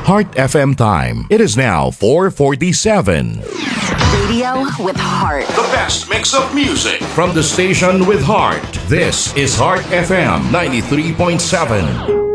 Heart FM time. It is now 4:47. Radio with heart. The best mix of music from the station with heart. This is Heart FM 93.7.